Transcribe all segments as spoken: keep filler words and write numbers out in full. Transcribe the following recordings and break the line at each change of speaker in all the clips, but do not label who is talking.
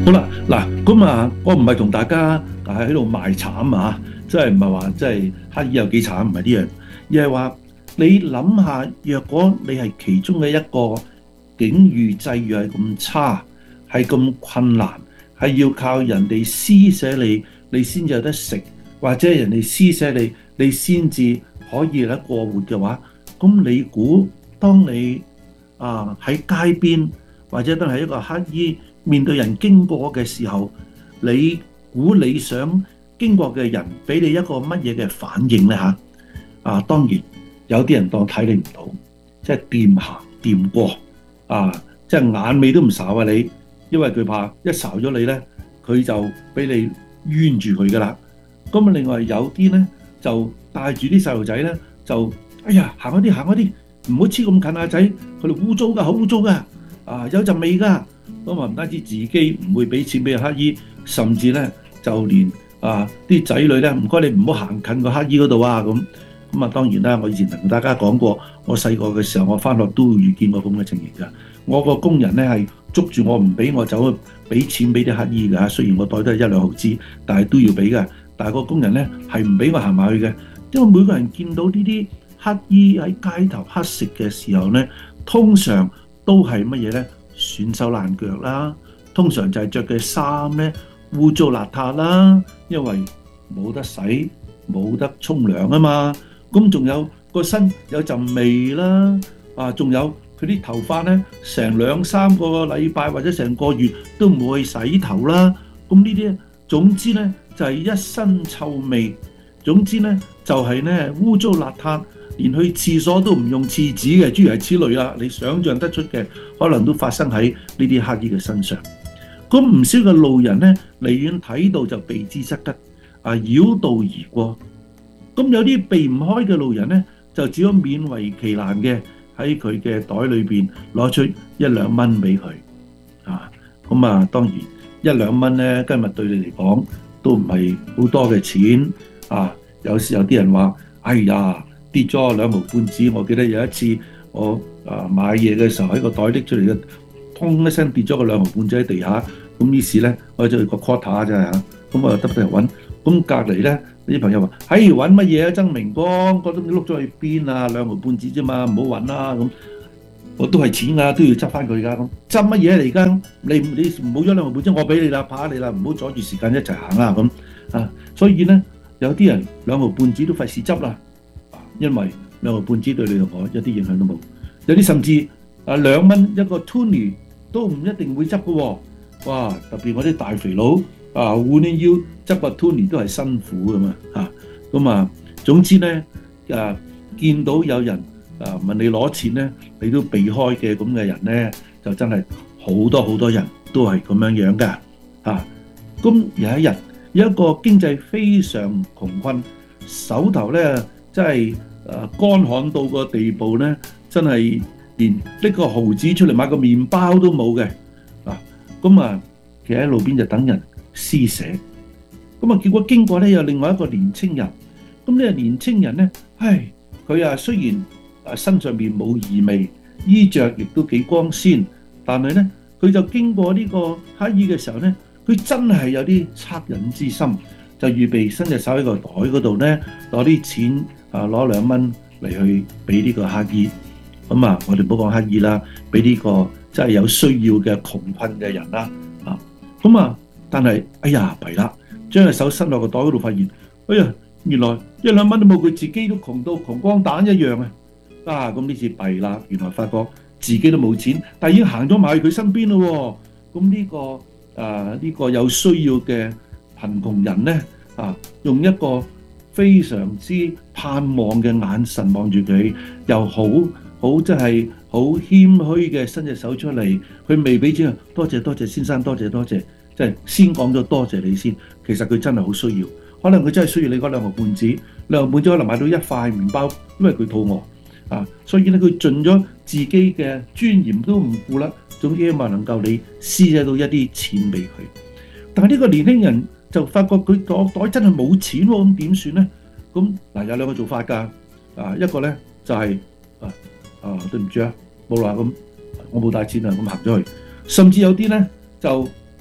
好啦，嗱咁啊，我唔係同大家喺度賣慘啊，即係唔係話即係乞兒有幾慘，唔係呢樣，而係話你諗下，若果你係其中嘅一個境遇際遇係咁差，係咁困難，係要靠人哋施捨你，你先至有得食，或者人哋施捨你，你先至可以咧過活嘅話，咁你估當你啊喺街邊或者都係一個乞兒，面對人經過嘅時候，你估你想經過嘅人俾你一個乜嘢嘅反應呢？嚇？啊，當然有啲人當睇你唔到，即係掂行掂過啊，即係眼尾都唔睄啊你，因為佢怕一睄咗你呢，佢就俾你冤住佢噶啦。咁啊，另外有啲呢就帶住啲細路仔呢，就哎呀行開啲行開啲，唔好黐咁近啊仔，佢哋污糟㗎，好污糟㗎，啊有陣味㗎。咁啊唔單止自己唔會俾錢俾乞兒，甚至咧就連啊啲仔女咧，唔該你唔好行近個乞兒嗰度啊咁。咁啊當然啦，我以前同大家講過，我細個嘅時候我翻學都遇見過咁嘅情形㗎。我個工人咧係捉住我唔俾我走去俾錢俾啲乞兒㗎，雖然我袋都係一兩毫子，但係都要俾㗎。但係個工人咧係唔俾我行埋去嘅，因為每個人見到呢啲乞兒喺街頭乞食嘅時候咧，通常都係乜嘢咧？損手爛腳啦，通常就係着嘅衫咧污糟邋遢啦，因為冇得洗冇得沖涼啊嘛。咁仲有個身有陣味啦，啊仲有佢啲頭髮咧成兩三個禮拜或者成個月都唔會洗頭啦。咁呢啲總之咧就係一身臭味，總之咧就係咧污糟邋遢，連去廁所都唔用廁紙嘅，諸如此類啦。你想象得出嘅，可能都發生喺呢啲乞兒嘅身上。咁唔少嘅路人咧，離遠睇到就避之則吉，啊繞道而過。咁有啲避唔開嘅路人咧，就只好勉為其難嘅喺佢嘅袋裏邊攞出一兩蚊俾佢。啊，咁啊當然一兩蚊咧，今日對你嚟講都唔係好多嘅錢。啊，有時有啲人話：哎呀，跌咗兩毫半紙。我記得有一次我啊買嘢嘅時候喺個袋拎出嚟嘅，砰一聲跌咗個兩毫半紙喺地下。咁於是咧我就去個 quarter 啫嚇，咁我就得得嚟揾。咁隔離咧啲朋友話：嘿，揾乜嘢啊？曾明光，覺得你碌咗去邊啊？兩毫半紙啫嘛，唔好揾啦咁。我都係錢㗎，都要執翻佢㗎。咁執乜嘢嚟？而家你你唔好咗兩毫半紙，我俾你啦，拍你啦，唔好阻住時間一齊行啦咁啊。所以咧有啲人兩毫半紙都費事執啦。因為兩毫半紙對你嚟講一啲影響都冇，有啲甚至啊兩蚊一個 toonie 都唔一定會執嘅喎。哇！特別我啲大肥佬啊，彎彎腰執個 toonie 都係辛苦嘅嘛嚇。咁啊，總之咧啊，見到有人啊問你攞錢咧，你都避開嘅咁嘅人咧，就真係好多好多人都係咁樣樣嘅嚇。咁有一日有一個經濟非常窮困，手頭咧真係〜誒乾旱到個地步咧，真係連拎個毫子出嚟買個麵包都冇嘅啊！咁啊，企喺路邊就等人施捨。咁啊，結果經過咧有另外一個年青人。咁呢個年青人咧，唉，佢啊雖然啊身上邊冇異味，衣着亦都幾光鮮，但係咧佢就經過呢個乞兒嘅時候咧，佢真係有啲惻隱之心，就預備伸隻手喺個袋嗰度咧攞啲錢。啊！攞兩蚊嚟去俾呢個乞兒，咁啊，我哋唔好講乞兒啦，俾呢個真係有需要嘅窮困嘅人啦，啊，咁啊，但係哎呀弊啦，將隻手伸落個袋嗰度，發現，哎呀，原來一兩蚊都冇，佢自己都窮到窮光蛋一樣啊！啊，咁呢次弊啦，原來發覺自己都冇錢，但係已經行咗埋去佢身邊咯喎，咁呢個啊呢個有需要嘅貧窮人咧，啊，用一個非常之盼望嘅眼神望住佢，又好好即係好謙虛嘅伸隻手出嚟，佢未俾錢，多謝多謝先生，多謝多謝，即係先講咗多謝你先。其實佢真係好需要，可能佢真係需要你嗰兩毫半紙，兩毫半紙可能買到一塊麵包，因為佢肚餓啊。所以咧，佢盡咗自己嘅尊嚴都唔顧啦，總之希望能夠你施捨到一啲錢俾佢。但係呢個年輕人就發覺佢個袋真係冇錢喎，咁點算咧？咁嗱有兩個做法㗎，啊一個咧就係、是、啊啊對唔住啊冇啦咁，我冇帶錢啊咁行咗去，甚至有啲咧就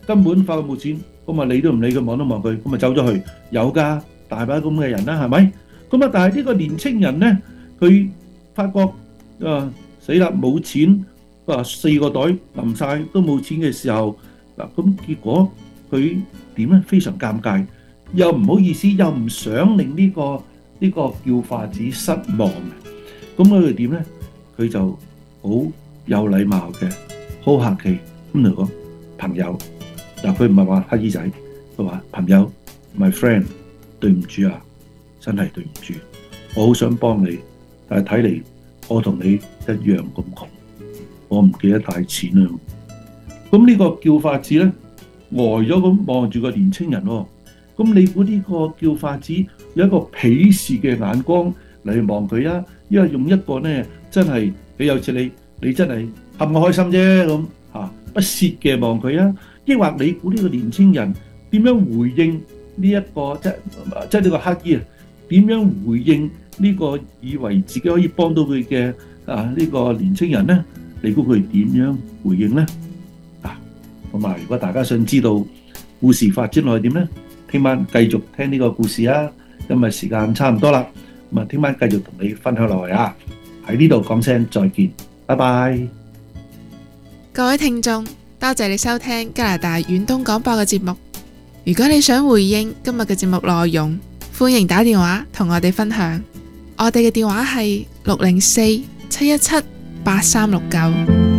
根本發覺冇錢，咁啊理都唔理佢，望都望佢，咁啊走咗去。有㗎，大把咁嘅人啦，係咪？咁啊，但係呢個年青人咧，佢發覺啊死啦冇錢，啊四個袋冧曬都冇錢嘅時候，嗱咁結果佢點咧？非常尷尬，又唔好意思，又唔想令呢個呢個叫法子失望嘅。咁佢點咧？佢就好有禮貌嘅，好客氣咁嚟講朋友。嗱，佢唔係話乞兒仔，佢話朋友 ，my friend，對唔住啊，真係對唔住，我好想幫你，但係睇嚟我同你一樣咁窮，我唔記得帶錢啊。咁呢個叫法子咧，呆咗咁望住個年青人喎。咁你估呢個叫法子有一個鄙視嘅眼光嚟望佢啊？因為用一個咧真係你有似你，你真係氹我開心啫咁嚇，不屑嘅望佢啊！抑或你估呢個年青人點樣回應呢、這、一個即即呢個乞兒啊？點樣回應呢個以為自己可以幫到佢嘅啊呢、這個年青人呢？你估佢點樣回應呢？啊，咁啊！如果大家想知道故事發展落去點呢？聽晚繼續聽呢個故事啊！今日時間差唔多啦，咁啊，聽晚繼續同你分享落去啊！喺呢度講聲再見，拜拜！
各位聽眾，多謝你收聽加拿大遠東廣播嘅節目。如果你想回應今日嘅節目內容，歡迎打電話同我哋分享。我哋嘅電話係六零四七一七八三六九。